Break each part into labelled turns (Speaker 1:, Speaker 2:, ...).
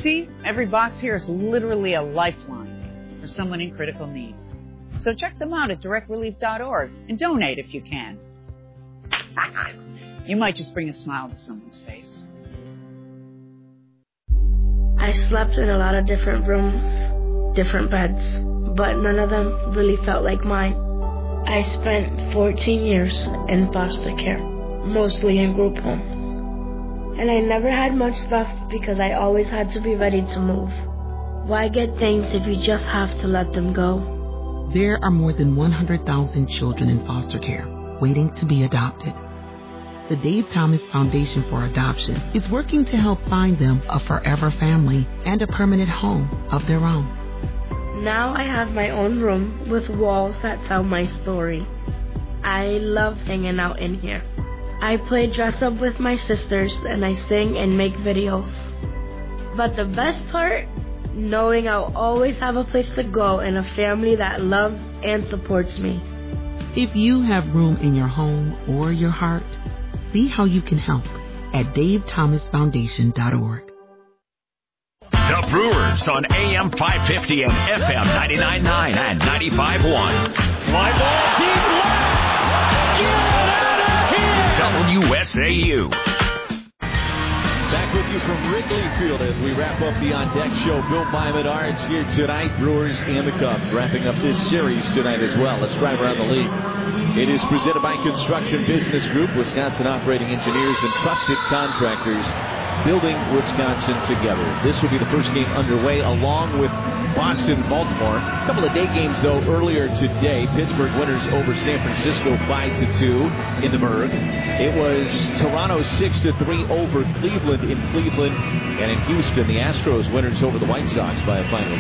Speaker 1: See, every box here is literally a lifeline for someone in critical need. So check them out at directrelief.org and donate if you can. You might just bring a smile to someone's face.
Speaker 2: I slept in a lot of different rooms, different beds, but none of them really felt like mine. I spent 14 years in foster care, mostly in group homes. And I never had much left because I always had to be ready to move. Why get things if you just have to let them go?
Speaker 3: There are more than 100,000 children in foster care waiting to be adopted. The Dave Thomas Foundation for Adoption is working to help find them a forever family and a permanent home of their own.
Speaker 2: Now I have my own room with walls that tell my story. I love hanging out in here. I play dress up with my sisters and I sing and make videos. But the best part, knowing I'll always have a place to go and a family that loves and supports me.
Speaker 3: If you have room in your home or your heart, see how you can help at davethomasfoundation.org.
Speaker 4: The Brewers on AM 550 and FM 99.9 and 95.1.
Speaker 5: Fly ball deep left. Get out of here.
Speaker 4: WSAU.
Speaker 5: Back with you from Wrigley Field as we wrap up the On Deck show. Bill Byman-Arns here tonight. Brewers and the Cubs wrapping up this series tonight as well. Let's drive around the league. It is presented by Construction Business Group, Wisconsin operating engineers and trusted contractors, building Wisconsin together. This will be the first game underway along with Boston, Baltimore. A couple of day games, though, earlier today. Pittsburgh winners over San Francisco 5-2 in the Merv. It was Toronto 6-3 over Cleveland in Cleveland. And in Houston, the Astros winners over the White Sox by a final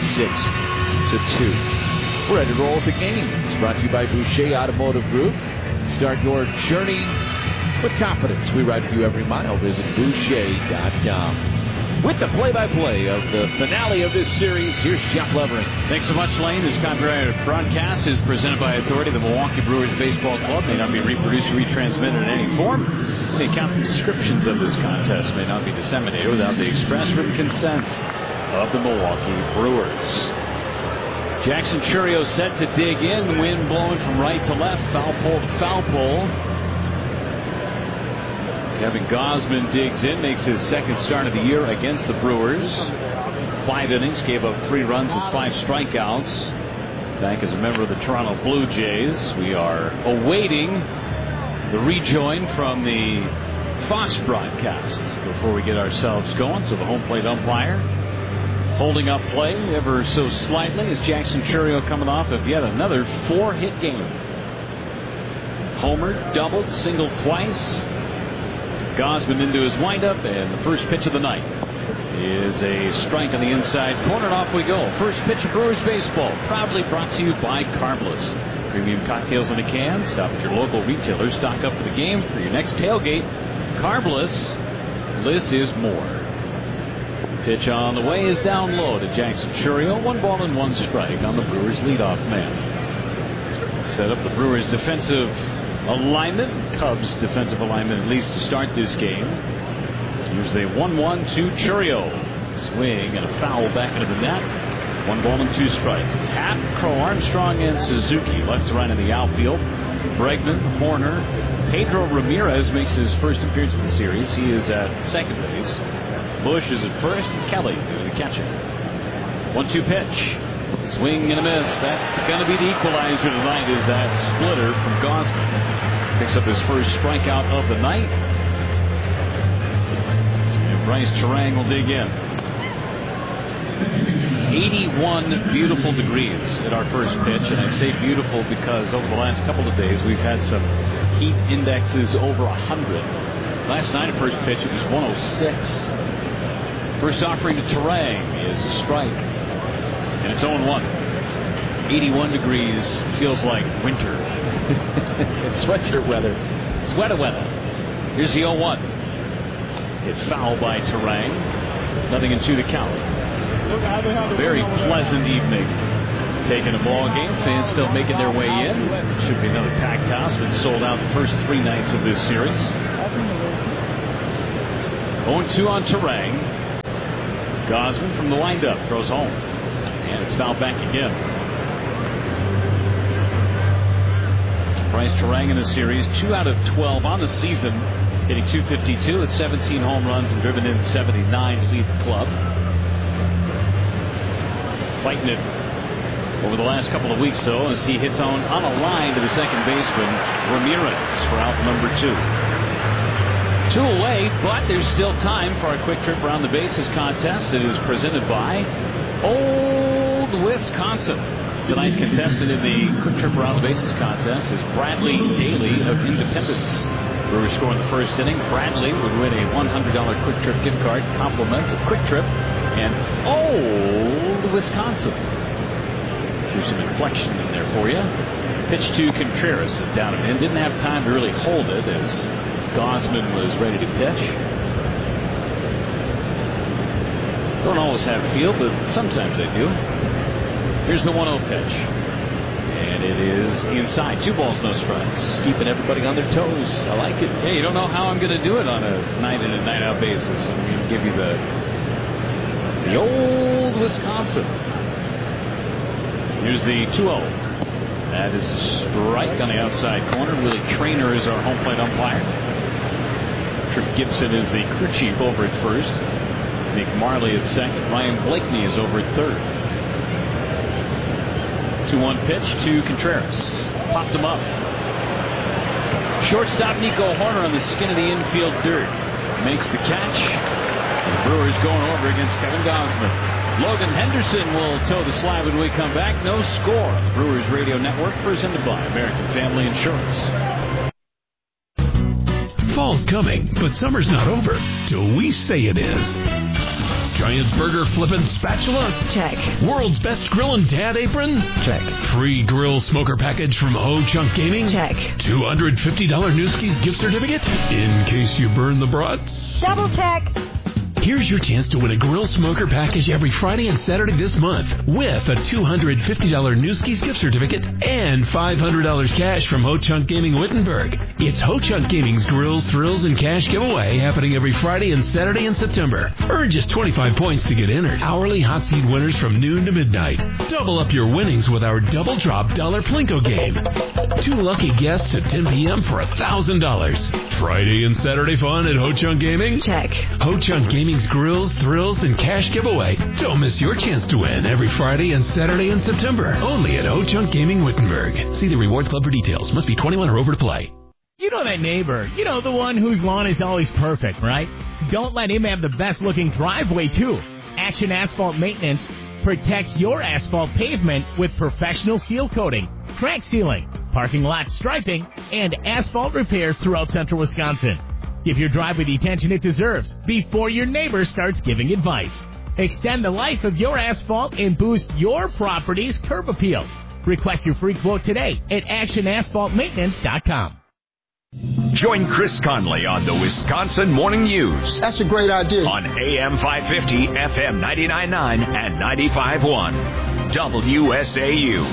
Speaker 5: 6-2. We're ready to roll with the game. It's brought to you by Boucher Automotive Group. Start your journey with confidence. We ride with you every mile. Visit Boucher.com. With the play-by-play of the finale of this series, here's Jeff Levering.
Speaker 6: Thanks so much, Lane. This copyrighted broadcast is presented by authority of the Milwaukee Brewers Baseball Club. May not be reproduced or retransmitted in any form. The accounts and descriptions of this contest may not be disseminated without the express written consent of the Milwaukee Brewers. Jackson Chourio set to dig in. Wind blowing from right to left. Foul pole to foul pole. Kevin Gausman digs in, makes his second start of the year against the Brewers. 5 innings, gave up 3 runs and 5 strikeouts. Back as a member of the Toronto Blue Jays. We are awaiting the rejoin from the Fox broadcasts before we get ourselves going. So the home plate umpire holding up play ever so slightly as Jackson Chourio coming off of yet another 4-hit game. Homered, doubled, singled twice. Gausman into his windup, and the first pitch of the night is a strike on the inside corner, and off we go. First pitch of Brewers baseball, proudly brought to you by Carbliss. Premium cocktails in a can. Stop at your local retailer. Stock up for the game for your next tailgate. Carbliss. Bliss is more. Pitch on the way is down low to Jackson Chourio. 1 ball and 1 strike on the Brewers leadoff man. Set up the Brewers defensive alignment, Cubs defensive alignment at least to start this game. Here's the 1-1 to Chourio. Swing and a foul back into the net. 1 ball and 2 strikes. It's Happ, Crow, Armstrong, and Suzuki left to right in the outfield. Bregman, Horner, Pedro Ramirez makes his first appearance in the series. He is at second base. Bush is at first. Kelly doing the catching. 1-2 pitch. Swing and a miss. That's going to be the equalizer tonight, is that splitter from Gausman. Picks up his first strikeout of the night. And Bryce Turang will dig in. 81 beautiful degrees at our first pitch. And I say beautiful because over the last couple of days we've had some heat indexes over 100. Last night at first pitch it was 106. First offering to Turang is a strike. And it's 0-1. 81 degrees feels like winter. It's sweatshirt weather. Sweater weather. Here's the 0-1. Hit foul by Turang. 0-2 to count. Very pleasant evening. Taking a ball game. Fans still making their way in. Should be another packed house. Been sold out the first 3 nights of this series. 0-2 on Turang. Gosman from the windup throws home. And it's fouled back again. Bryce Terang in the series, 2 out of 12 on the season, hitting .252 with 17 home runs and driven in 79 to lead the club. Fighting it over the last couple of weeks, though, as he hits on a line to the second baseman, Ramirez, for out number 2. 2 away, but there's still time for a quick trip around the bases contest. It is presented by Old Wisconsin. Tonight's contestant in the quick trip around the bases contest is Bradley Daly of Independence. Brewers score in the first inning. Bradley would win a $100 quick trip gift card, compliments of quick trip and Old Wisconsin. Threw some inflection in there for you. Pitch to Contreras is down and in. Didn't have time to really hold it as Gosman was ready to pitch. Don't always have feel, but sometimes I do. Here's the 1-0 pitch. And it is inside. 2 balls, no strikes. Keeping everybody on their toes. I like it. Yeah, you don't know how I'm going to do it on a night in and night out basis. I'm going to give you the Old Wisconsin. Here's the 2-0. That is a strike on the outside corner. Willie Traynor is our home plate umpire. Tripp Gibson is the crew chief over at first. Nick Marley at second. Ryan Blakeney is over at third. 2-1 pitch to Contreras. Popped him up. Shortstop Nico Horner on the skin of the infield dirt. Makes the catch. The Brewers going over against Kevin Gosman. Logan Henderson will toe the slide when we come back. No score on the Brewers Radio Network, presented by American Family Insurance.
Speaker 7: Fall's coming, but summer's not over till we say it is. Giant burger flippin' spatula?
Speaker 8: Check.
Speaker 7: World's best grillin' dad apron?
Speaker 8: Check.
Speaker 7: Free grill smoker package from Ho Chunk Gaming?
Speaker 8: Check.
Speaker 7: $250 Newski's gift certificate? In case you burn the brats?
Speaker 8: Double check.
Speaker 7: Here's your chance to win a grill smoker package every Friday and Saturday this month with a $250 Newski's gift certificate and $500 cash from Ho Chunk Gaming Wittenberg. It's Ho Chunk Gaming's Grills, Thrills, and Cash giveaway happening every Friday and Saturday in September. Earn just 25 points to get entered. Hourly hot seat winners from noon to midnight. Double up your winnings with our Double Drop Dollar Plinko game. 2 lucky guests at 10 p.m. for $1,000. Friday and Saturday fun at Ho Chunk Gaming?
Speaker 8: Check.
Speaker 7: Ho Chunk Gaming's Grills, Thrills, and Cash giveaway. Don't miss your chance to win every Friday and Saturday in September. Only at Ho Chunk Gaming Wittenberg. See the Rewards Club for details. Must be 21 or over to play.
Speaker 9: You know that neighbor. You know the one whose lawn is always perfect, right? Don't let him have the best-looking driveway, too. Action Asphalt Maintenance protects your asphalt pavement with professional seal coating, crack sealing, parking lot striping, and asphalt repairs throughout central Wisconsin. Give your driveway the attention it deserves before your neighbor starts giving advice. Extend the life of your asphalt and boost your property's curb appeal. Request your free quote today at actionasphaltmaintenance.com.
Speaker 4: Join Chris Conley on the Wisconsin Morning News.
Speaker 10: That's a great idea.
Speaker 4: On AM 550, FM 99.9, and 95.1. WSAU.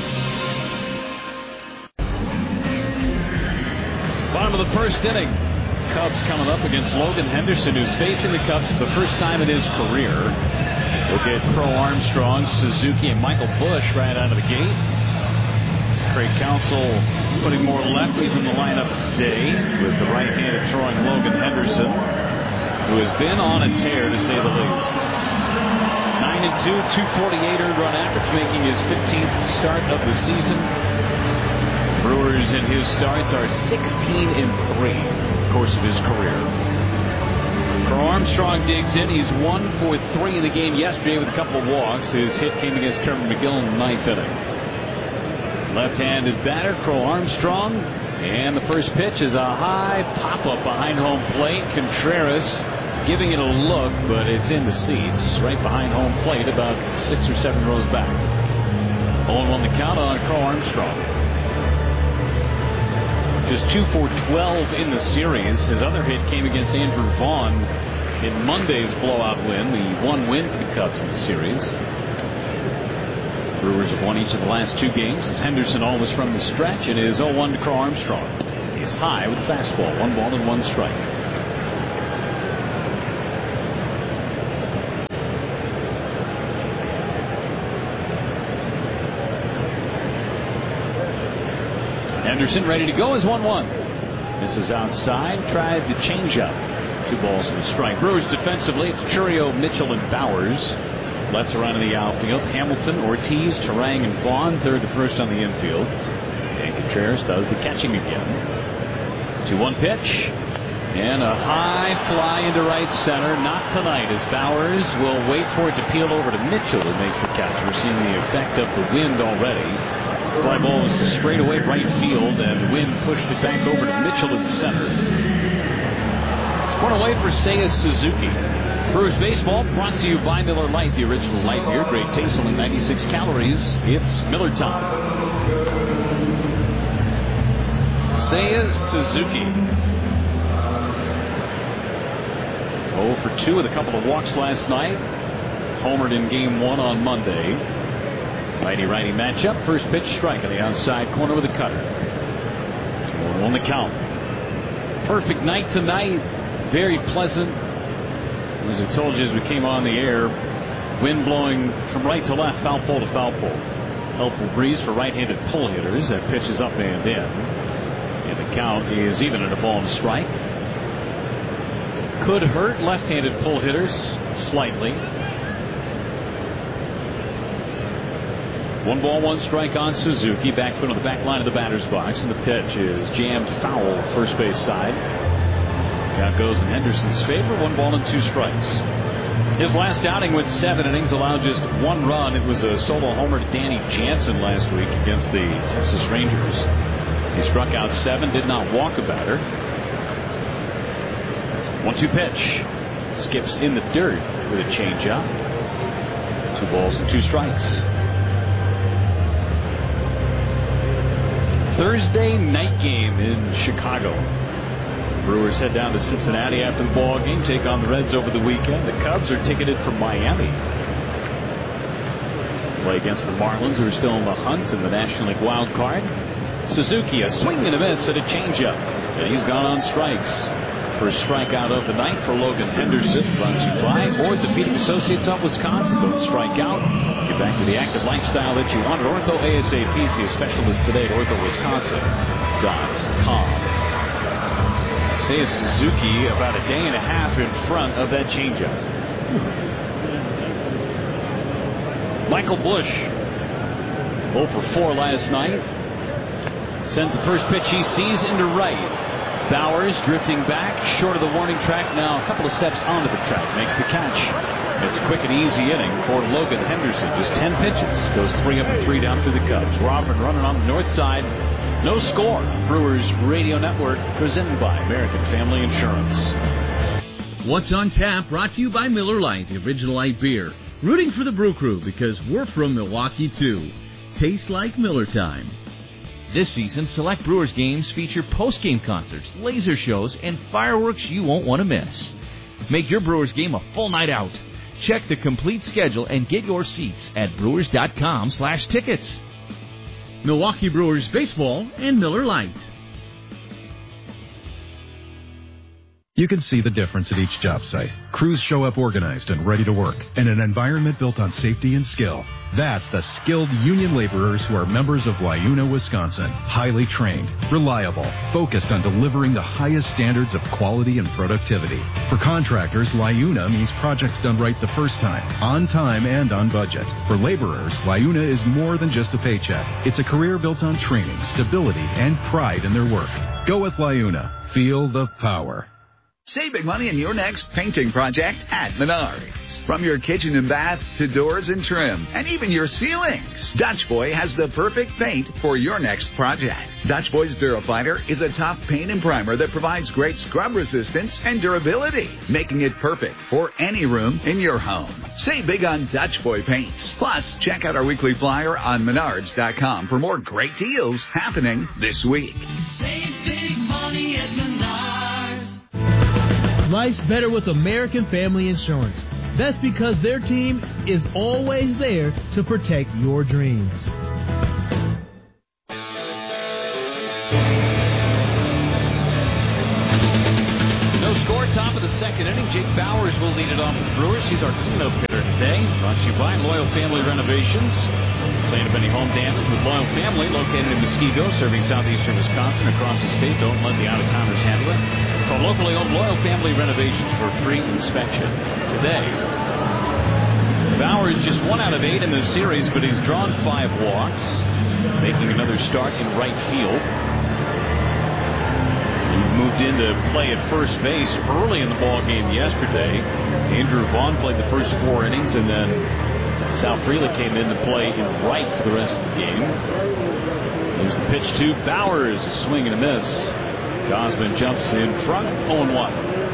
Speaker 6: Bottom of the first inning. Cubs coming up against Logan Henderson, who's facing the Cubs for the first time in his career. We'll get Crow Armstrong, Suzuki, and Michael Busch right out of the gate. Craig Counsell putting more lefties in the lineup today with the right-handed throwing Logan Henderson, who has been on a tear to say the least. 9-2, 248 earned run average, making his 15th start of the season. Brewers in his starts are 16-3 in the course of his career. Crow Armstrong digs in. He's 1 for 3 in the game yesterday with a couple of walks. His hit came against Trevor McGill in the 9th inning. Left-handed batter, Crow Armstrong. And the first pitch is a high pop-up behind home plate. Contreras giving it a look, but it's in the seats right behind home plate, about 6 or 7 rows back. 0-1 the count on Crow Armstrong. Just 2 for 12 in the series. His other hit came against Andrew Vaughn in Monday's blowout win, the 1 win for the Cubs in the series. Brewers have won each of the last 2 games. As Henderson always from the stretch. It is 0-1 to Crow Armstrong. He's high with fastball. 1 ball and 1 strike. Henderson ready to go is 1-1. This is outside. Tried the changeup. 2 balls and a strike. Brewers defensively. It's Chourio, Mitchell, and Bowers. Left to right in the outfield. Hamilton, Ortiz, Turang, and Vaughn. Third to first on the infield. And Contreras does the catching again. 2-1 pitch. And a high fly into right center. Not tonight, as Bowers will wait for it to peel over to Mitchell, who makes the catch. We're seeing the effect of the wind already. Fly ball was straight away right field, and the wind pushed it back over to Mitchell in center. It's one away for Seiya Suzuki. Brewers baseball brought to you by Miller Lite, the original light beer. Great taste, only 96 calories. It's Miller time. Seiya Suzuki. 0 for 2 with a couple of walks last night. Homered in game 1 on Monday. Righty-righty matchup. First pitch, strike on the outside corner with a cutter. 1-1 the count. Perfect night tonight. Very pleasant. As I told you as we came on the air, wind blowing from right to left, foul pole to foul pole. Helpful breeze for right-handed pull hitters. That pitch is up and in. And the count is even at a ball and a strike. Could hurt left-handed pull hitters slightly. 1 ball, 1 strike on Suzuki. Back foot on the back line of the batter's box, and the pitch is jammed foul first base side. Count goes in Henderson's favor. 1 ball and 2 strikes. His last outing with 7 innings allowed just 1 run. It was a solo homer to Danny Jansen last week against the Texas Rangers. He struck out 7, did not walk a batter. 1-2 pitch. Skips in the dirt with a changeup. 2 balls and 2 strikes. Thursday night game in Chicago. Brewers head down to Cincinnati after the ball game, take on the Reds over the weekend. The Cubs are ticketed for Miami. Play against the Marlins, who are still in the hunt in the National League wild card. Suzuki, a swing and a miss at a changeup, and he's gone on strikes. First strikeout of the night for Logan Henderson. Brought to you by Orthopedic Associates of Wisconsin. Don't strike out. Get back to the active lifestyle that you wanted. Ortho ASAP. See a specialist today at orthowisconsin.com. Seiya Suzuki about a day and a half in front of that changeup. Michael Busch 0 for 4 last night. Sends the first pitch he sees into right. Bowers drifting back, short of the warning track, now a couple of steps onto the track, makes the catch. It's a quick and easy inning for Logan Henderson. Just 10 pitches, goes 3 up and 3 down for the Cubs. We're off and running on the north side. No score. Brewers Radio Network, presented by American Family Insurance.
Speaker 8: What's on Tap, brought to you by Miller Lite, the original light beer. Rooting for the Brew Crew because we're from Milwaukee, too. Tastes like Miller time.
Speaker 9: This season, select Brewers games feature post-game concerts, laser shows, and fireworks you won't want to miss. Make your Brewers game a full night out. Check the complete schedule and get your seats at brewers.com/tickets.
Speaker 8: Milwaukee Brewers Baseball and Miller Lite.
Speaker 10: You can see the difference at each job site. Crews show up organized and ready to work, and an environment built on safety and skill. That's the skilled union laborers who are members of Liuna, Wisconsin. Highly trained, reliable, focused on delivering the highest standards of quality and productivity. For contractors, Liuna means projects done right the first time, on time and on budget. For laborers, Liuna is more than just a paycheck. It's a career built on training, stability, and pride in their work. Go with Liuna. Feel the power.
Speaker 11: Save big money in your next painting project at Menards. From your kitchen and bath to doors and trim, and even your ceilings, Dutch Boy has the perfect paint for your next project. Dutch Boy's Durafighter is a top paint and primer that provides great scrub resistance and durability, making it perfect for any room in your home. Save big on Dutch Boy paints. Plus, check out our weekly flyer on Menards.com for more great deals happening this week.
Speaker 12: Save big money at Menards.
Speaker 13: Life's better with American Family Insurance. That's because their team is always there to protect your dreams.
Speaker 6: No score, top of the second inning. Jake Bowers will lead it off for the Brewers. He's our cleanup hitter today. Brought to you by Loyal Family Renovations. St. Benny Home Dancers with Loyal Family, located in Muskego, serving southeastern Wisconsin across the state. Don't let the out-of-towners handle it. Call locally owned Loyal Family Renovations for free inspection today. Bauers just 1 out of 8 in this series, but he's drawn 5 walks, making another start in right field. He moved in to play at first base early in the ball game yesterday. Andrew Vaughn played the first 4 innings, and then Sal Frelick came in to play in right for the rest of the game. Here's the pitch to Bauers, a swing and a miss. Gausman jumps in front, 0-1.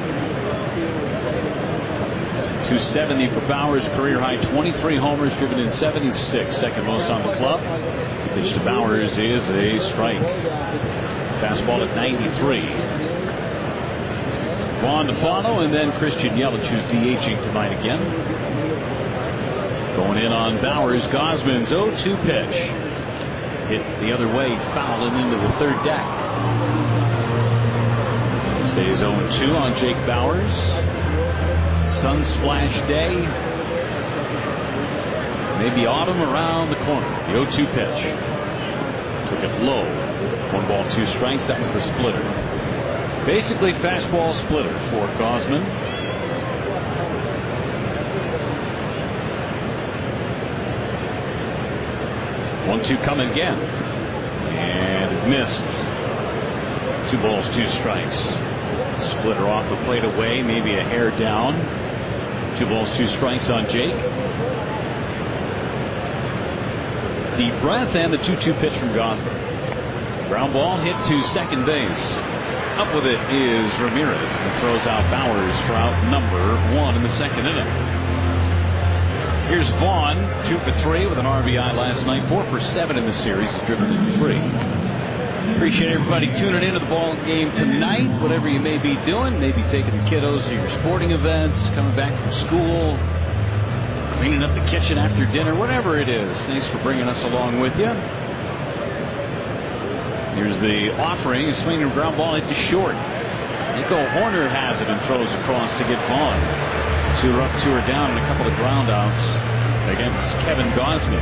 Speaker 6: 270 for Bauers, career high 23 homers, driven in 76, second most on the club. Pitch to Bauers is a strike. Fastball at 93. Vaughn to follow, and then Christian Yelich, who's DHing tonight again. Going in on Bauers, Gausman's 0-2 pitch. Hit the other way, foul and into the third deck. Stays 0-2 on Jake Bauers. Sun splash day. Maybe autumn around the corner. The 0-2 pitch. Took it low. 1 ball, 2 strikes. That was the splitter. Basically fastball splitter for Gausman. One-two coming again. And it missed. 2 balls, 2 strikes. Splitter off the plate away, maybe a hair down. 2 balls, 2 strikes on Jake. Deep breath and the 2-2 pitch from Gausman. Ground ball hit to second base. Up with it is Ramirez, and throws out Bauers for out number 1 in the second inning. Here's Vaughn, 2 for 3 with an RBI last night, 4 for 7 in the series. He's driven in 3. Appreciate everybody tuning into the ball game tonight. Whatever you may be doing, maybe taking the kiddos to your sporting events, coming back from school, cleaning up the kitchen after dinner, whatever it is. Thanks for bringing us along with you. Here's the offering, a swinging ground ball hit to short. Nico Horner has it and throws across to get Vaughn. 2 are up, 2 are down, and a couple of ground outs against Kevin Gausman.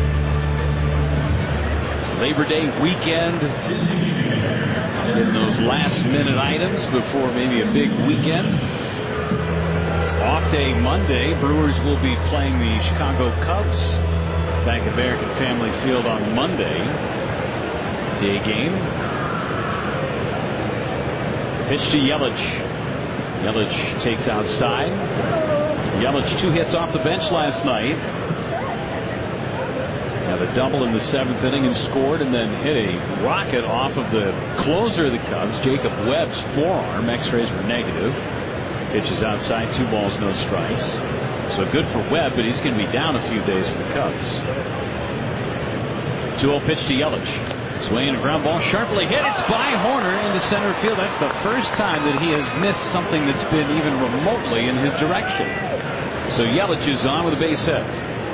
Speaker 6: Labor Day weekend. Getting those last-minute items before maybe a big weekend. Off day Monday. Brewers will be playing the Chicago Cubs. Bank of American Family Field on Monday. Day game. Pitch to Yelich. Yelich takes outside. Yelich 2 hits off the bench last night. Had a double in the 7th inning and scored, and then hit a rocket off of the closer of the Cubs, Jacob Webb's forearm. X-rays were negative. Pitch is outside, 2 balls, no strikes. So good for Webb, but he's going to be down a few days for the Cubs. 2-0 pitch to Yelich. Swinging a ground ball, sharply hit. It's by Horner into center field. That's the first time that he has missed something that's been even remotely in his direction. So Yelich is on with a base hit.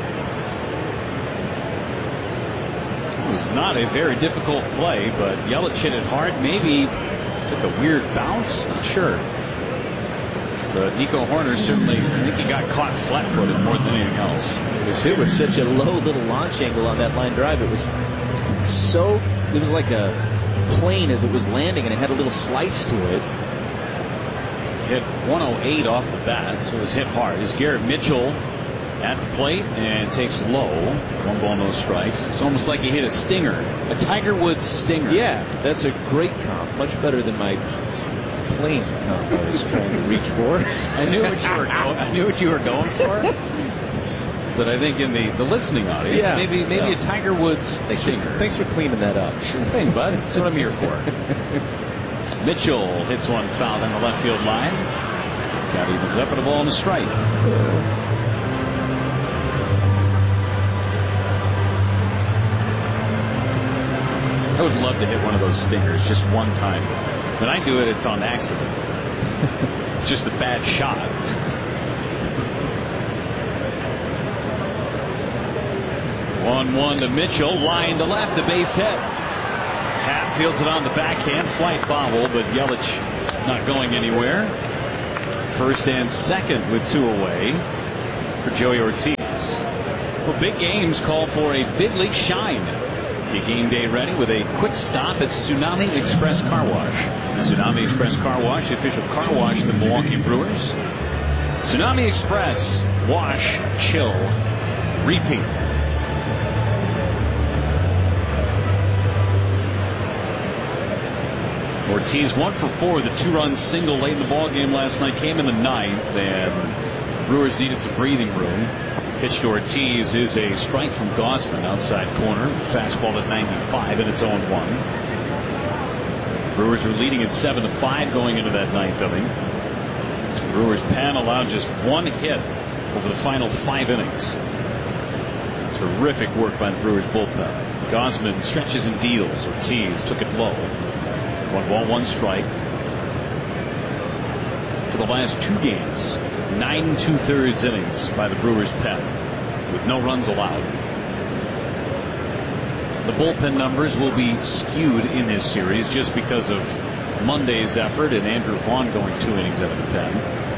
Speaker 6: It was not a very difficult play, but Yelich hit it hard. Maybe took a weird bounce. Not sure. But Nico Horner certainly, I think he got caught flat-footed more than anything else.
Speaker 14: It was such a low little launch angle on that line drive. It was like a plane as it was landing, and it had a little slice to it.
Speaker 6: Hit 108 off the bat, so it was hit hard. Here's Garrett Mitchell at the plate and takes low. 1 ball, no strikes. It's almost like he hit a stinger, a Tiger Woods stinger.
Speaker 14: Yeah, that's a great comp, much better than my plane comp I was trying to reach for.
Speaker 6: I knew what you were going for. But I think in the listening audience, maybe a Tiger Woods stinger.
Speaker 14: Thanks for cleaning that up.
Speaker 6: Sure thing, bud. That's what I'm here for. Mitchell hits one foul down the left field line. Got evens up and a ball and a strike. I would love to hit one of those stingers just one time. When I do it, it's on accident. It's just a bad shot. 1-1 to Mitchell, line to left, a base hit. Happ fields it on the backhand, slight bobble, but Yelich not going anywhere. First and second with 2 away for Joey Ortiz. for big games call for a big league shine. Get game day ready with a quick stop at Tsunami Express Car Wash. Tsunami Express Car Wash, the official car wash of the Milwaukee Brewers. Tsunami Express, wash, chill, repeat. Ortiz 1 for 4. The 2-run single late in the ball game last night came in the ninth, and Brewers needed some breathing room. Pitch to Ortiz is a strike from Gausman, outside corner. Fastball at 95, and it's 0-1. Brewers are leading at 7-5 going into that ninth inning. Brewers pen allowed just one hit over the final 5 innings. Terrific work by the Brewers bullpen. Gausman stretches and deals. Ortiz took it low. 1 ball, 1 strike. For the last 2 games, 9 2/3 innings by the Brewers pen, with no runs allowed. The bullpen numbers will be skewed in this series just because of Monday's effort and Andrew Vaughn going 2 innings out of the pen.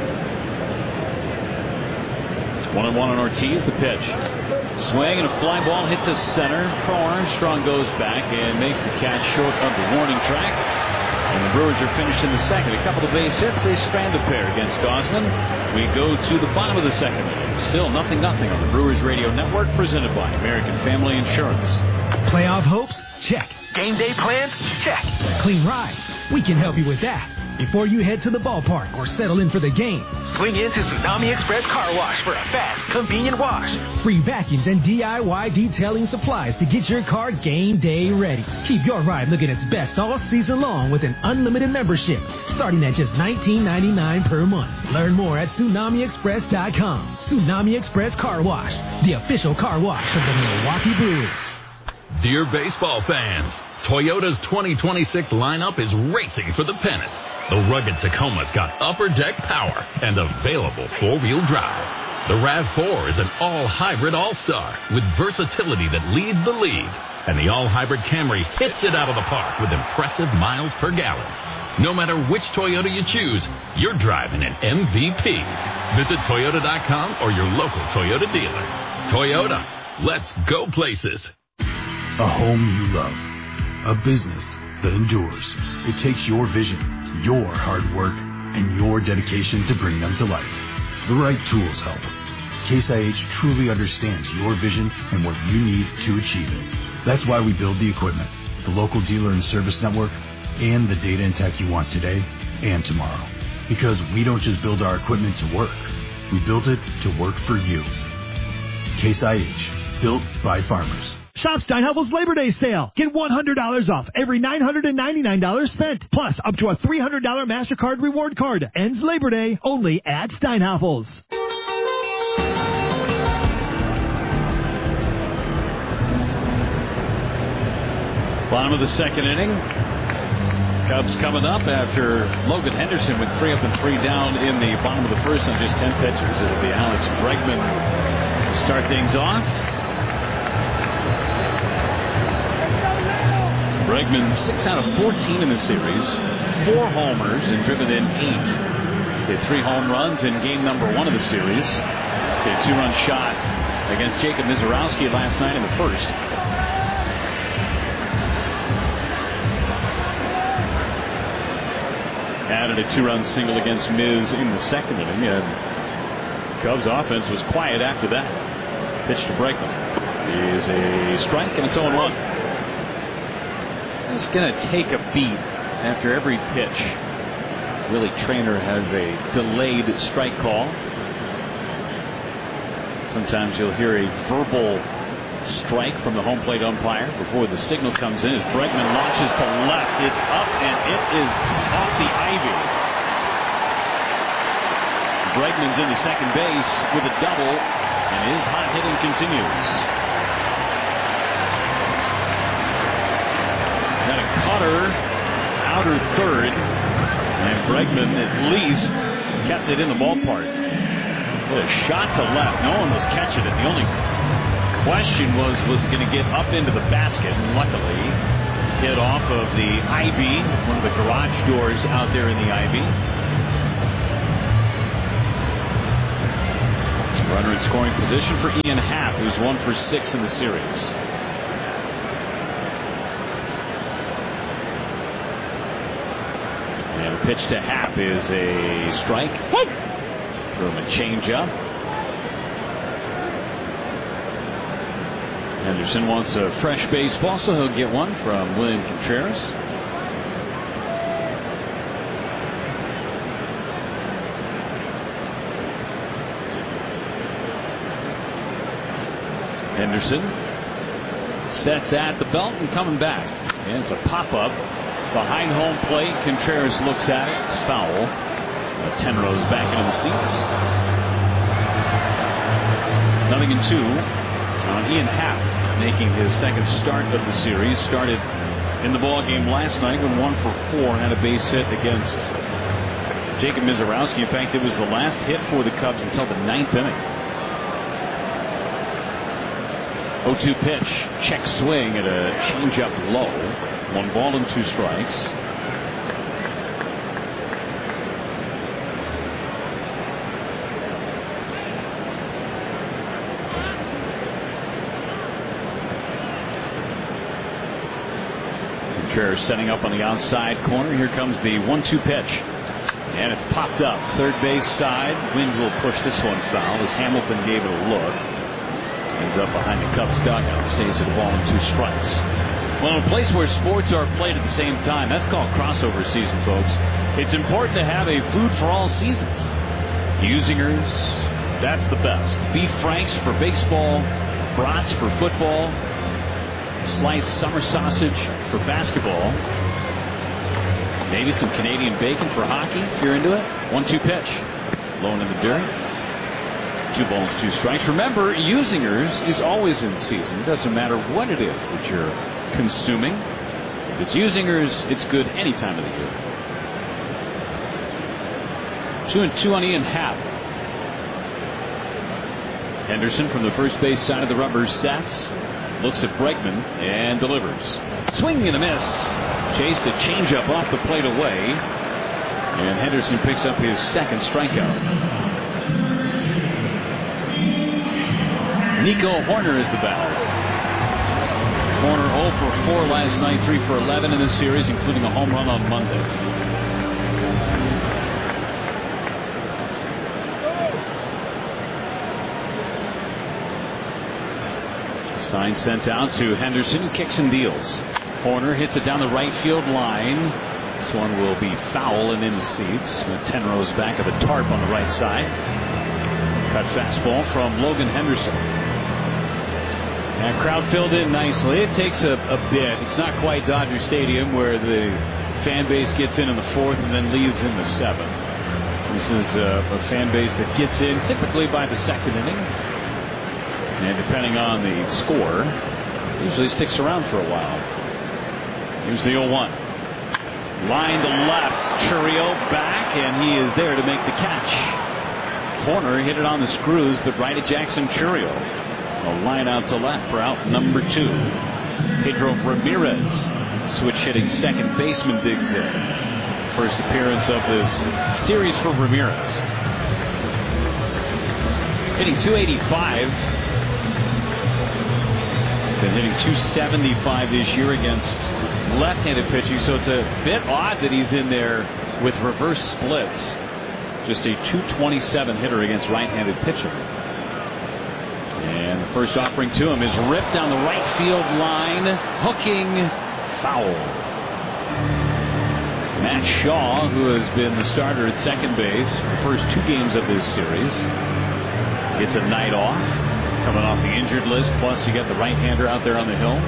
Speaker 6: 1-1 on Ortiz. The pitch. Swing and a fly ball hit to center. Carl Armstrong goes back and makes the catch short of the warning track. And the Brewers are finished in the second. A couple of base hits. They strand a pair against Gausman. We go to the bottom of the second. Still 0-0 on the Brewers Radio Network, presented by American Family Insurance.
Speaker 15: Playoff hopes? Check. Game day plans? Check. Clean ride? We can help you with that. Before you head to the ballpark or settle in for the game, swing into Tsunami Express Car Wash for a fast, convenient wash. Free vacuums and DIY detailing supplies to get your car game day ready. Keep your ride looking its best all season long with an unlimited membership, starting at just $19.99 per month. Learn more at TsunamiExpress.com. Tsunami Express Car Wash, the official car wash of the Milwaukee Brewers.
Speaker 16: Dear baseball fans, Toyota's 2026 lineup is racing for the pennant. The rugged Tacoma's got upper deck power and available four-wheel drive. The RAV4 is an all-hybrid all-star with versatility that leads the league. And the all-hybrid Camry hits it out of the park with impressive miles per gallon. No matter which Toyota you choose, you're driving an MVP. Visit Toyota.com or your local Toyota dealer. Toyota, let's go places.
Speaker 17: A home you love. A business that endures. It takes your vision, your hard work, and your dedication to bring them to life. The right tools help. Case IH truly understands your vision and what you need to achieve it. That's why we build the equipment, the local dealer and service network, and the data and tech you want today and tomorrow. Because we don't just build our equipment to work. We build it to work for you. Case IH, built by farmers.
Speaker 18: Shop Steinhafels Labor Day sale. Get $100 off every $999 spent. Plus up to a $300 MasterCard reward card. Ends Labor Day only at Steinhafels.
Speaker 6: Bottom of the second inning. Cubs coming up after Logan Henderson with 3 up and 3 down in the bottom of the first on just 10 pitches. It'll be Alex Bregman to start things off. Bregman 6 out of 14 in the series, 4 homers and driven in 8. Hit 3 home runs in game number 1 of the series. Hit a 2-run shot against Jacob Mizorowski last night in the first. Added a 2-run single against Miz in the second inning, and Cubs offense was quiet after that. Pitch to Bregman is a strike, and it's 0-1. It's going to take a beat after every pitch. Willie Traynor has a delayed strike call. Sometimes you'll hear a verbal strike from the home plate umpire before the signal comes in as Bregman launches to left. It's up and it is off the ivy. Bregman's into second base with a double, and his hot hitting continues. Got a cutter, outer third, and Bregman at least kept it in the ballpark. With a shot to left, no one was catching it. The only question was it going to get up into the basket? And luckily, hit off of the ivy, one of the garage doors out there in the ivy. Runner in scoring position for Ian Happ, who's 1 for 6 in the series. And the pitch to Happ is a strike. Throw him a changeup. Henderson wants a fresh baseball, so he'll get one from William Contreras. Henderson sets at the belt and coming back. And it's a pop-up behind home plate. Contreras looks at it. It's foul. Tenrose back into the seats. 0-2 on Ian Happ, making his second start of the series. Started in the ball game last night when 1 for 4 had a base hit against Jacob Mizorowski. In fact, it was the last hit for the Cubs until the 9th inning. 0-2 pitch, check swing at a changeup low. 1 ball and 2 strikes. Contreras setting up on the outside corner. Here comes the 1-2 pitch. And it's popped up. Third base side. Wind will push this one foul as Hamilton gave it a look. Ends up behind the Cubs dugout. Stays at 1 and 2 strikes. Well, in a place where sports are played at the same time, that's called crossover season, folks. It's important to have a food for all seasons. Usingers, that's the best. Beef Franks for baseball, brats for football, sliced summer sausage for basketball, maybe some Canadian bacon for hockey if you're into it. 1-2 pitch. Low into the dirt. 2 balls, 2 strikes. Remember, Usingers is always in season. It doesn't matter what it is that you're consuming. If it's Usingers, it's good any time of the year. 2-2 on Ian Happ. Henderson from the first base side of the rubber sets. Looks at Bregman and delivers. Swing and a miss. Chased a changeup off the plate away. And Henderson picks up his second strikeout. Nico Horner is the batter. Horner 0 for 4 last night, 3 for 11 in this series, including a home run on Monday. Sign sent out to Henderson, kicks and deals. Horner hits it down the right field line. This one will be foul and in the seats. With 10 rows back of the tarp on the right side. Cut fastball from Logan Henderson. That crowd filled in nicely. It takes a bit. It's not quite Dodger Stadium where the fan base gets in the 4th and then leaves in the 7th. This is a fan base that gets in typically by the 2nd inning. And depending on the score, usually sticks around for a while. Here's the 0-1. Line to left. Chourio back, and he is there to make the catch. Horner hit it on the screws, but right at Jackson Chourio. A line out to left for out number 2. Pedro Ramirez, switch hitting second baseman, digs in. First appearance of this series for Ramirez. Hitting .285. Been hitting .275 this year against left-handed pitching, so it's a bit odd that he's in there with reverse splits. Just a .227 hitter against right-handed pitching. And the first offering to him is ripped down the right field line. Hooking foul. Matt Shaw, who has been the starter at second base for the first 2 games of this series, gets a night off. Coming off the injured list. Plus, you got the right-hander out there on the hill.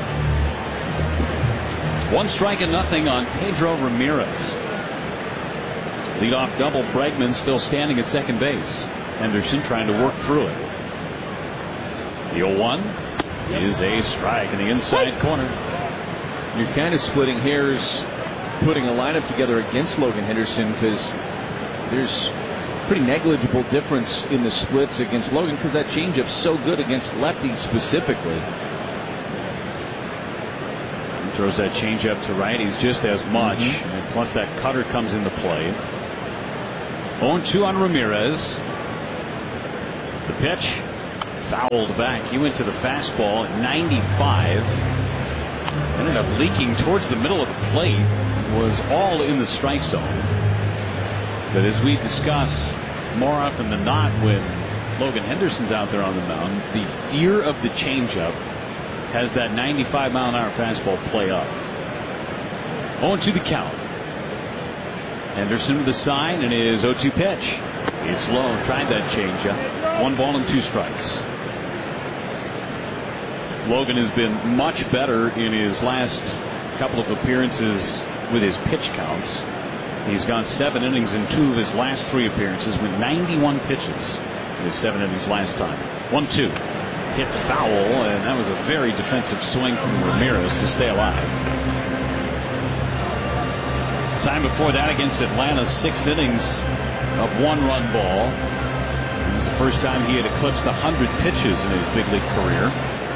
Speaker 6: 1 strike and nothing on Pedro Ramirez. Leadoff double. Bregman still standing at second base. Henderson trying to work through it. The 0-1 is a strike in the inside corner.
Speaker 14: You're kind of splitting hairs putting a lineup together against Logan Henderson because there's pretty negligible difference in the splits against Logan because that changeup's so good against lefties specifically.
Speaker 6: He throws that changeup to righties just as much. And plus that cutter comes into play. 0-2 on Ramirez. The pitch fouled back. He went to the fastball at 95. Ended up leaking towards the middle of the plate. Was all in the strike zone. But as we discuss more often than not when Logan Henderson's out there on the mound, the fear of the changeup has that 95-mile-an-hour fastball play up. 0-2 the count. Henderson with the sign and his 0-2 pitch. It's low. Tried that changeup. 1 ball and 2 strikes. Logan has been much better in his last couple of appearances with his pitch counts. He's gone 7 innings in 2 of his last 3 appearances with 91 pitches in his 7 innings last time. 1-2. Hit foul, and that was a very defensive swing from Ramirez to stay alive. Time before that against Atlanta, 6 innings of 1-run ball. It was the first time he had eclipsed 100 pitches in his big league career.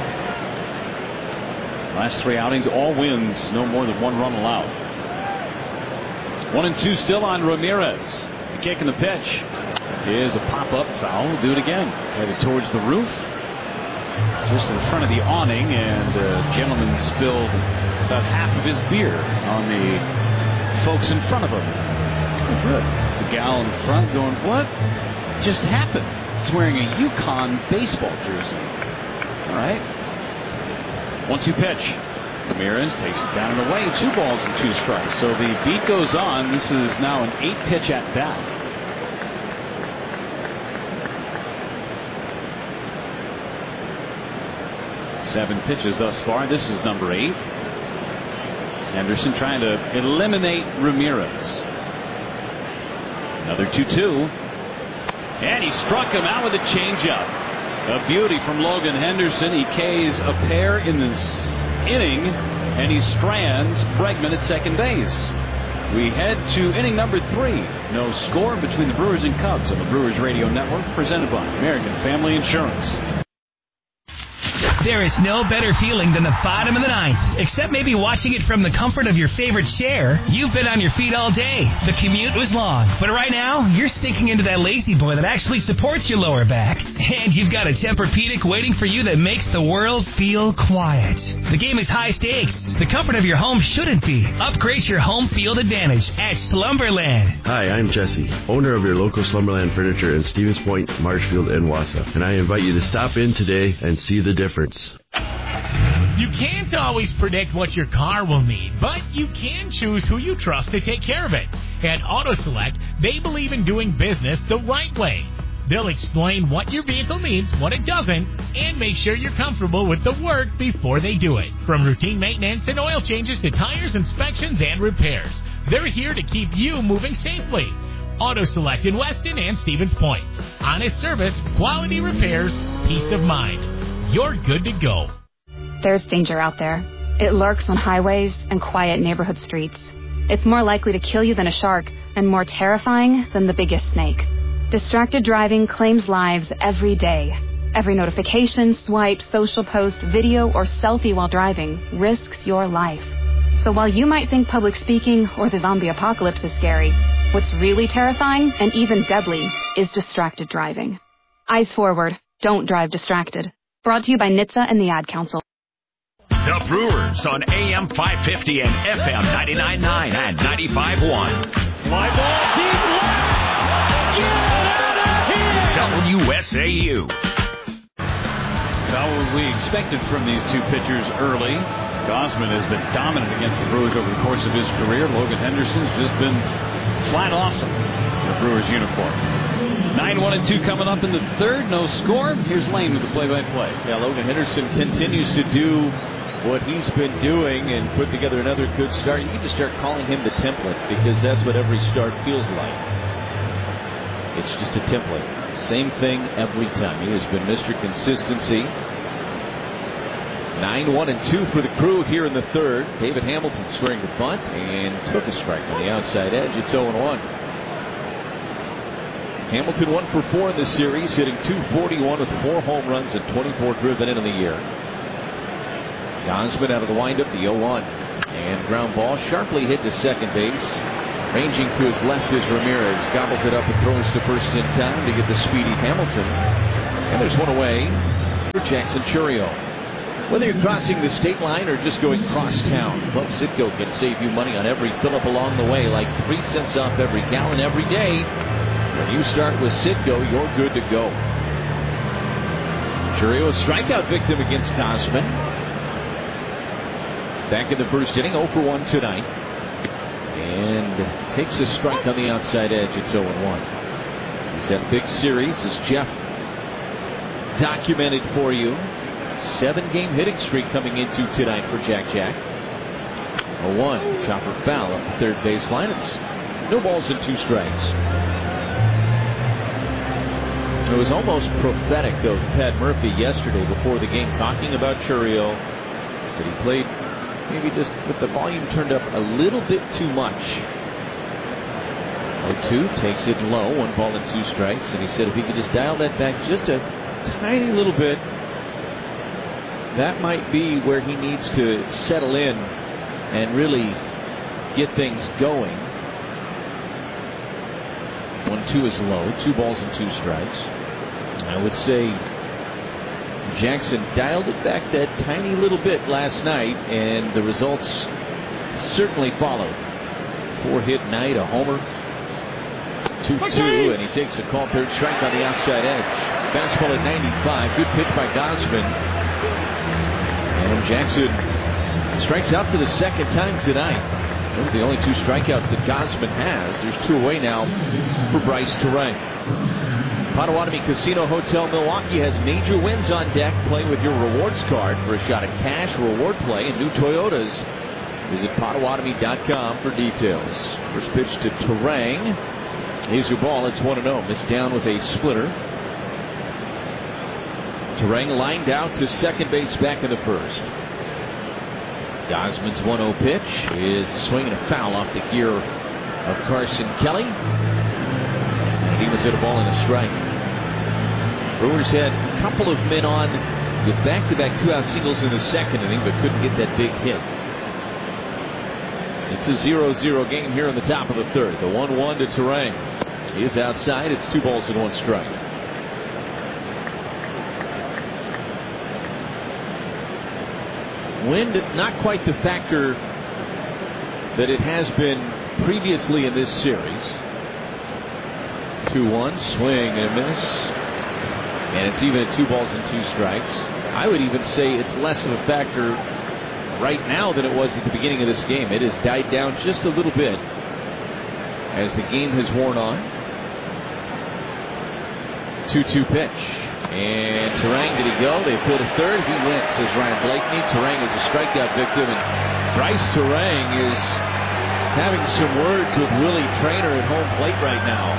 Speaker 6: Last 3 outings, all wins, no more than 1 run allowed. 1-2 still on Ramirez. The kick and the pitch is a pop-up foul. Do it again. Headed towards the roof. Just in front of the awning, and the gentleman spilled about half of his beer on the folks in front of him. Oh, good. The gal in front going, what just happened? He's wearing a Yukon baseball jersey. All right. 1-2 pitch. Ramirez takes it down and away. 2 balls and 2 strikes. So the beat goes on. This is now an 8-pitch at bat. Seven pitches thus far. This is number 8. Henderson trying to eliminate Ramirez. Another 2-2. And he struck him out with a changeup. A beauty from Logan Henderson. He Ks a pair in this inning, and he strands Bregman at second base. We head to inning number 3. No score between the Brewers and Cubs on the Brewers Radio Network, presented by American Family Insurance.
Speaker 9: There is no better feeling than the bottom of the 9th, except maybe watching it from the comfort of your favorite chair. You've been on your feet all day. The commute was long, but right now, you're sinking into that lazy boy that actually supports your lower back. And you've got a Tempur-Pedic waiting for you that makes the world feel quiet. The game is high stakes. The comfort of your home shouldn't be. Upgrade your home field advantage at Slumberland.
Speaker 19: Hi, I'm Jesse, owner of your local Slumberland Furniture in Stevens Point, Marshfield, and Wausau. And I invite you to stop in today and see the difference.
Speaker 9: You can't always predict what your car will need, but you can choose who you trust to take care of it. At AutoSelect, they believe in doing business the right way. They'll explain what your vehicle needs, what it doesn't, and make sure you're comfortable with the work before they do it. From routine maintenance and oil changes to tires, inspections, and repairs, they're here to keep you moving safely. AutoSelect in Weston and Stevens Point. Honest service, quality repairs, peace of mind. You're good to go.
Speaker 20: There's danger out there. It lurks on highways and quiet neighborhood streets. It's more likely to kill you than a shark and more terrifying than the biggest snake. Distracted driving claims lives every day. Every notification, swipe, social post, video, or selfie while driving risks your life. So while you might think public speaking or the zombie apocalypse is scary, what's really terrifying and even deadly is distracted driving. Eyes forward. Don't drive distracted. Brought to you by NHTSA and the Ad Council.
Speaker 4: The Brewers on AM 550 and FM 99.9 and 95.1.
Speaker 12: Fly ball deep left. Get out of here.
Speaker 4: WSAU.
Speaker 6: About what we expected from these 2 pitchers early. Gausman has been dominant against the Brewers over the course of his career. Logan Henderson's just been flat awesome in the Brewers uniform. 9-1-2 coming up in the 3rd. No score. Here's Lane with the play-by-play.
Speaker 14: Yeah, Logan Henderson continues to do what he's been doing and put together another good start. You need to start calling him the template, because that's what every start feels like. It's just a template. Same thing every time. He has been Mr. Consistency. 9-1-2 for the Crew here in the 3rd. David Hamilton squaring the bunt and took a strike on the outside edge. It's 0-1. Hamilton 1 for 4 in this series, hitting .241 with 4 home runs and 24 driven in the year. Gausman out of the windup, the 0-1. And ground ball sharply hit to second base. Ranging to his left is Ramirez. Gobbles it up and throws to first in time to get the speedy Hamilton.
Speaker 5: And there's one away for Jackson Churio. Whether you're crossing the state line or just going cross town, Club Citgo can save you money on every fill up along the way, like 3 cents off every gallon every day. When you start with Citgo, you're good to go. Churio, a strikeout victim against Gausman. Back in the first inning, 0 for 1 tonight. And takes a strike on the outside edge. It's 0-1. He's had a big series, as Jeff documented for you. 7-game hitting streak coming into tonight for Jack. 0-1. Chopper foul up the third baseline. It's no balls and 2 strikes. It was almost prophetic of Pat Murphy yesterday before the game, talking about Churio. He said he played maybe just with the volume turned up a little bit too much. 0-2, takes it low, 1 ball and 2 strikes. And he said if he could just dial that back just a tiny little bit, that might be where he needs to settle in and really get things going. 1-2 is low, 2 balls and 2 strikes. I would say Jackson dialed it back that tiny little bit last night, and the results certainly followed. 4-hit night, a homer, 2-2, and he takes a call, third strike on the outside edge. Fastball at 95, good pitch by Gausman. And Jackson strikes out for the second time tonight. Those are the only 2 strikeouts that Gausman has. There's 2 away now for Bryce Turang. Potawatomi Casino Hotel Milwaukee has major wins on deck. Play with your rewards card for a shot at cash reward play and new Toyotas. Visit Potawatomi.com for details. First pitch to Turang. Here's your ball. It's 1-0. Missed down with a splitter. Turang lined out to second base back in the first. Gausman's 1-0 pitch is a swing and a foul off the gear of Carson Kelly. And he was hit a ball and a strike. Brewers had a couple of men on with back-to-back 2-out singles in the second inning, but couldn't get that big hit. It's a 0-0 game here in the top of the third. The 1-1 to Turang. He is outside. It's 2 balls and 1 strike. Wind, not quite the factor that it has been previously in this series. 2-1, swing and a miss. And it's even at 2 balls and 2 strikes. I would even say it's less of a factor right now than it was at the beginning of this game. It has died down just a little bit as the game has worn on. 2-2 pitch. And Turang, did he go? They pulled a third. He went, says Ryan Blakeney. Turang is a strikeout victim, and Bryce Turang is having some words with Willie Trainer at home plate right now.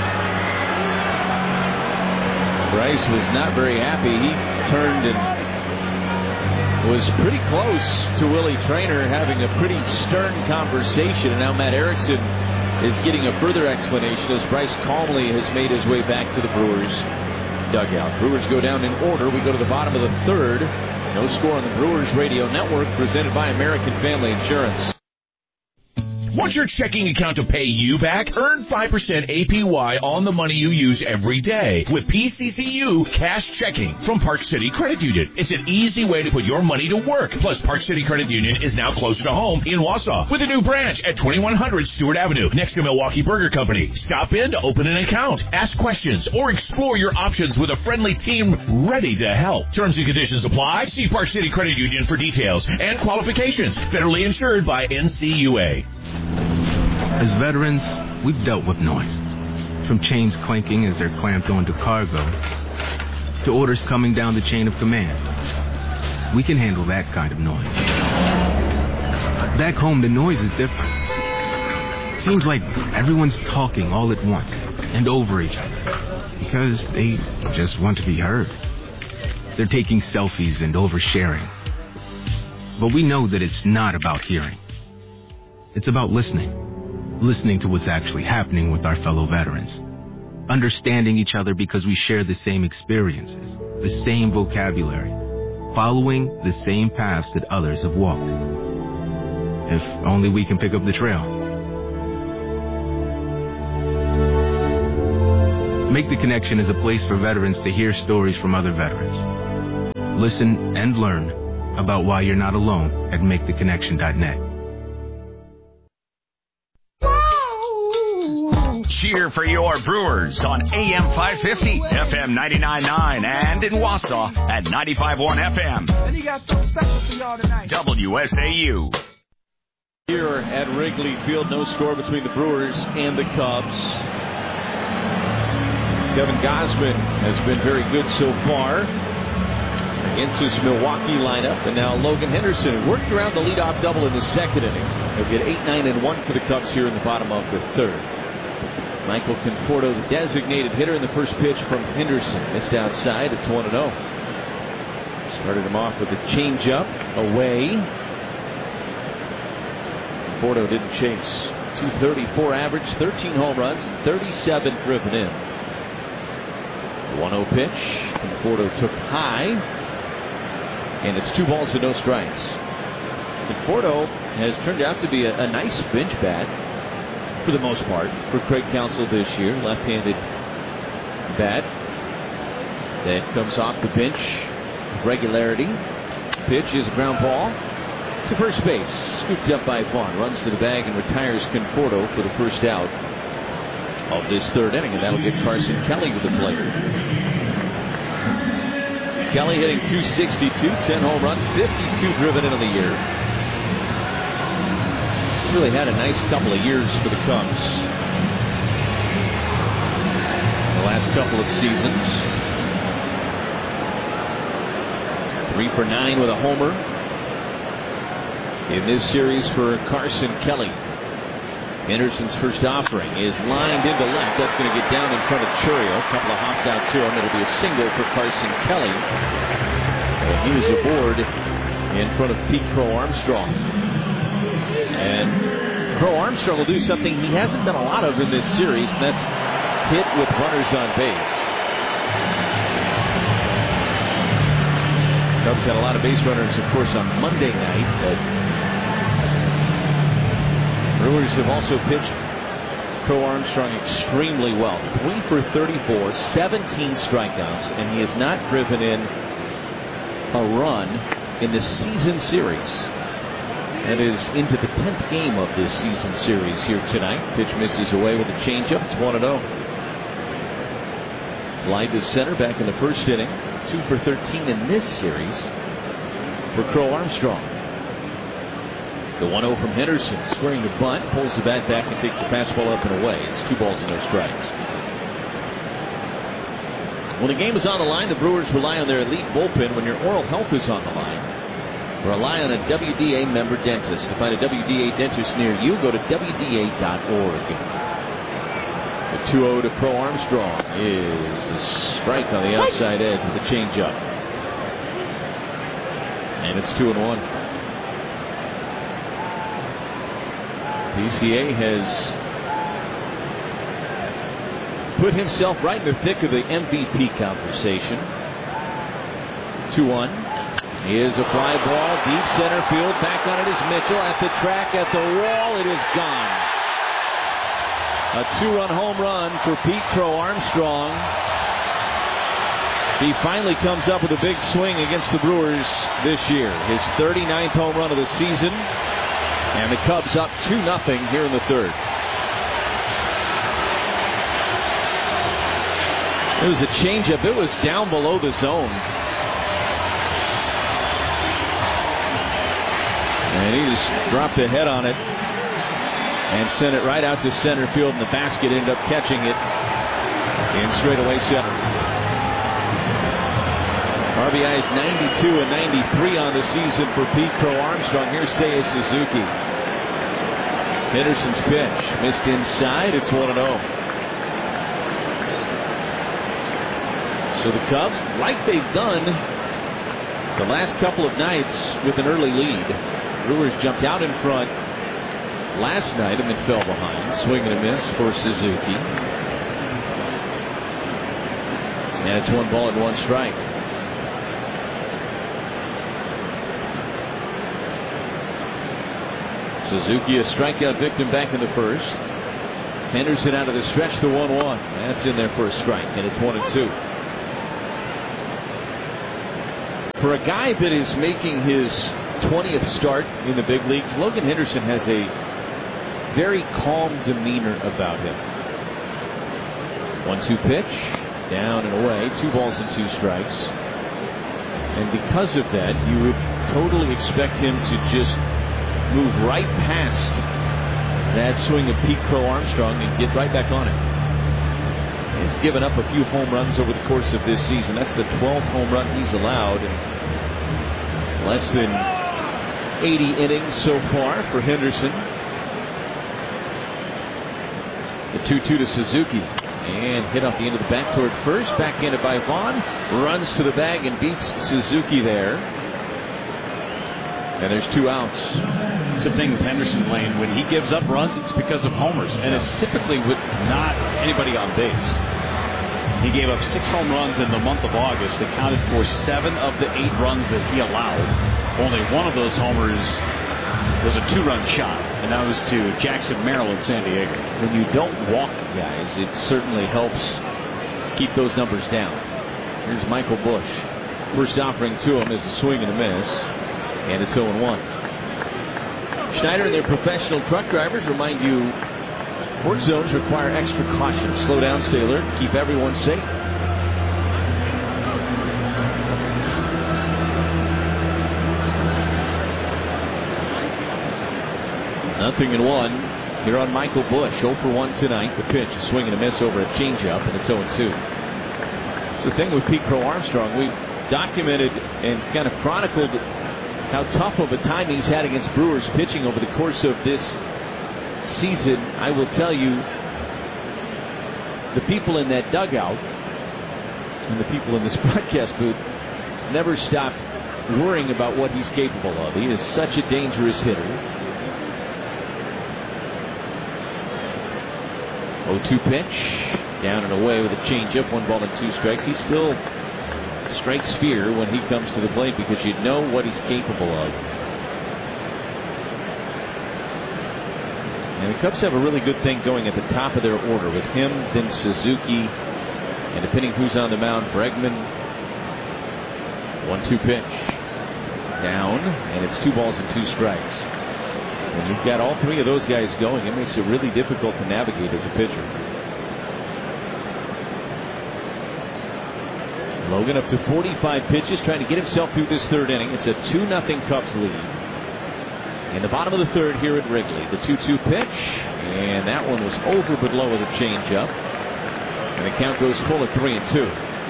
Speaker 5: Bryce was not very happy. He turned and was pretty close to Willie Trainer, having a pretty stern conversation, and now Matt Erickson is getting a further explanation as Bryce calmly has made his way back to the Brewers dugout. Brewers go down in order. We go to the bottom of the third. No score on the Brewers Radio Network, presented by American Family Insurance.
Speaker 21: Want your checking account to pay you back? Earn 5% APY on the money you use every day with PCCU Cash Checking from Park City Credit Union. It's an easy way to put your money to work. Plus, Park City Credit Union is now closer to home in Wausau with a new branch at 2100 Stewart Avenue next to Milwaukee Burger Company. Stop in to open an account, ask questions, or explore your options with a friendly team ready to help. Terms and conditions apply. See Park City Credit Union for details and qualifications. Federally insured by NCUA.
Speaker 22: As veterans, we've dealt with noise. From chains clanking as they're clamped onto cargo, to orders coming down the chain of command. We can handle that kind of noise. Back home, the noise is different. Seems like everyone's talking all at once and over each other because they just want to be heard. They're taking selfies and oversharing. But we know that it's not about hearing. It's about listening. Listening to what's actually happening with our fellow veterans. Understanding each other because we share the same experiences, the same vocabulary, following the same paths that others have walked. If only we can pick up the trail. Make the Connection is a place for veterans to hear stories from other veterans. Listen and learn about why you're not alone at maketheconnection.net.
Speaker 4: Cheer for your Brewers on AM 550, FM 99.9, and in Wausau at 95.1 FM.
Speaker 1: And he got something special for y'all tonight.
Speaker 4: WSAU.
Speaker 5: Here at Wrigley Field, no score between the Brewers and the Cubs. Kevin Gausman has been very good so far against this Milwaukee lineup. And now Logan Henderson worked around the leadoff double in the second inning. He'll get 8, 9, and 1 for the Cubs here in the bottom of the third. Michael Conforto, the designated hitter, in the first pitch from Henderson. Missed outside. It's 1-0. Started him off with a changeup away. Conforto didn't chase. 234 average, 13 home runs, 37 driven in. 1-0 pitch. Conforto took high. And it's 2 balls and no strikes. Conforto has turned out to be a nice bench bat for the most part for Craig Counsell this year. Left-handed bat that comes off the bench with regularity. Pitch is a ground ball to first base. Scooped up by Vaughn. Runs to the bag and retires Conforto for the first out of this third inning. And that'll get Carson Kelly with the plate. Kelly hitting .262, 10 home runs, 52 driven into the year. Really had a nice couple of years for the Cubs. The last couple of seasons. 3 for 9 with a homer in this series for Carson Kelly. Henderson's first offering is lined into left. That's going to get down in front of Churio. A couple of hops out to him. It'll be a single for Carson Kelly. And he was aboard in front of Pete Crow Armstrong. And Crow Armstrong will do something he hasn't done a lot of in this series, and that's hit with runners on base. Cubs had a lot of base runners, of course, on Monday night, but Brewers have also pitched Crow Armstrong extremely well. 3 for 34, 17 strikeouts, and he has not driven in a run in the season series. That is into the 10th game of this season series here tonight. Pitch misses away with a changeup. It's 1-0. Line to center back in the first inning. 2 for 13 in this series for Crow Armstrong. The 1-0 from Henderson. Squaring the bunt. Pulls the bat back and takes the fastball up and away. It's 2 balls and no strikes. When the game is on the line, the Brewers rely on their elite bullpen. When your oral health is on the line, rely on a WDA member dentist. To find a WDA dentist near you, go to WDA.org. The 2-0 to Crow Armstrong is a strike on the outside edge with a changeup. And it's 2-1. PCA has put himself right in the thick of the MVP conversation. 2-1. Here's a fly ball, deep center field. Back on it is Mitchell at the track, at the wall. It is gone. A 2-run home run for Pete Crow Armstrong. He finally comes up with a big swing against the Brewers this year. His 39th home run of the season. And the Cubs up 2-0 here in the third. It was a changeup. It was down below the zone. And he just dropped a head on it and sent it right out to center field, and the basket ended up catching it in straightaway center. RBIs 92 and 93 on the season for Pete Crow Armstrong. Here's Seiya Suzuki. Henderson's pitch missed inside. It's 1-0. So the Cubs, like they've done the last couple of nights with an early lead. Brewers jumped out in front last night and then fell behind. Swing and a miss for Suzuki. And it's 1 ball and 1 strike. Suzuki, a strikeout victim back in the first. Henderson out of the stretch, the 1-1. That's in there for a strike, and it's 1-2. For a guy that is making his 20th start in the big leagues, Logan Henderson has a very calm demeanor about him. 1-2 pitch, down and away, 2 balls and 2 strikes. And because of that, you would totally expect him to just move right past that swing of Pete Crow Armstrong and get right back on it. He's given up a few home runs over the course of this season. That's the 12th home run he's allowed in less than 80 innings so far for Henderson. The 2-2 to Suzuki. And hit off the end of the bat toward first. Backhanded by Vaughn. Runs to the bag and beats Suzuki there. And there's 2 outs.
Speaker 6: It's the thing with Henderson, Lane. When he gives up runs, it's because of homers. And it's typically with not anybody on base. He gave up 6 home runs in the month of August. Accounted for 7 of the 8 runs that he allowed. Only one of those homers was a 2-run shot. And that was to Jackson Merrill in San Diego.
Speaker 5: When you don't walk guys, it certainly helps keep those numbers down. Here's Michael Busch. First offering to him is a swing and a miss. And it's 0-1. Schneider and their professional truck drivers remind you work zones require extra caution. Slow down, stay alert, keep everyone safe. Nothing in 1 here on Michael Busch. 0 for 1 tonight. The pitch, a swing and a miss over a changeup, and it's 0-2. It's the thing with Pete Crow Armstrong. We documented and kind of chronicled how tough of a time he's had against Brewers pitching over the course of this season. I will tell you, the people in that dugout and the people in this broadcast booth never stopped worrying about what he's capable of. He is such a dangerous hitter. 0-2 pitch, down and away with a changeup, 1 ball and 2 strikes. He still strikes fear when he comes to the plate because you know what he's capable of. And the Cubs have a really good thing going at the top of their order with him, then Suzuki, and depending who's on the mound, Bregman. 1-2 pitch, down, and it's 2 balls and 2 strikes. When you've got all 3 of those guys going, it makes it really difficult to navigate as a pitcher. Logan up to 45 pitches, trying to get himself through this 3rd inning. It's a 2-0 Cubs lead. In the bottom of the 3rd here at Wrigley, the 2-2 pitch, and that one was over but low with a changeup. And the count goes full at 3-2.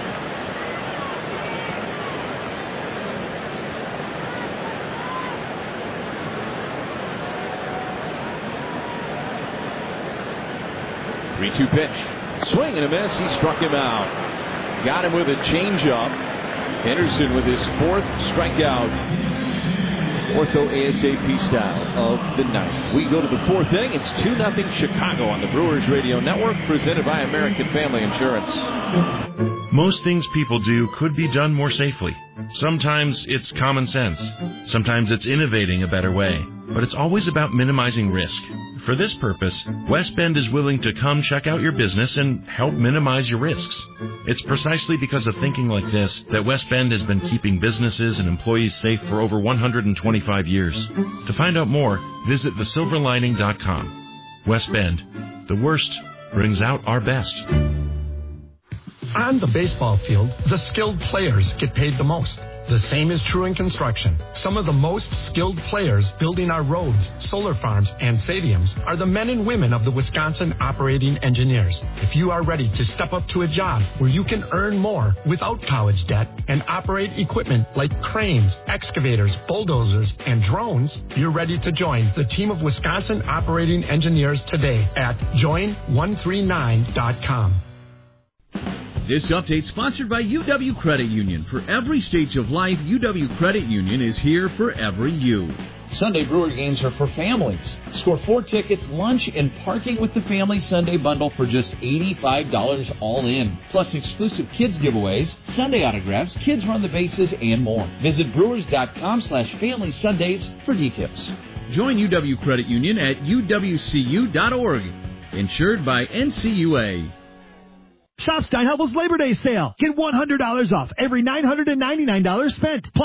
Speaker 5: Three-two pitch. Swing and a miss. He struck him out. Got him with a changeup. Henderson with his 4th strikeout. Ortho ASAP style of the night. We go to the 4th inning. It's 2-0 Chicago on the Brewers Radio Network, presented by American Family Insurance.
Speaker 2: Most things people do could be done more safely. Sometimes it's common sense. Sometimes it's innovating a better way. But it's always about minimizing risk. For this purpose, West Bend is willing to come check out your business and help minimize your risks. It's precisely because of thinking like this that West Bend has been keeping businesses and employees safe for over 125 years. To find out more, visit thesilverlining.com. West Bend, the worst brings out our best.
Speaker 3: On the baseball field, the skilled players get paid the most. The same is true in construction. Some of the most skilled players building our roads, solar farms, and stadiums are the men and women of the Wisconsin Operating Engineers. If you are ready to step up to a job where you can earn more without college debt and operate equipment like cranes, excavators, bulldozers, and drones, you're ready to join the team of Wisconsin Operating Engineers today at join139.com.
Speaker 8: This update sponsored by UW Credit Union. For every stage of life, UW Credit Union is here for every you.
Speaker 23: Sunday Brewer games are for families. Score 4 tickets, lunch, and parking with the Family Sunday Bundle for just $85 all in. Plus exclusive kids giveaways, Sunday autographs, kids run the bases, and more. Visit brewers.com/Family Sundays for details.
Speaker 8: Join UW Credit Union at uwcu.org. Insured by NCUA.
Speaker 18: Shop Steinhubel's Labor Day sale. Get $100 off every $999 spent. Plus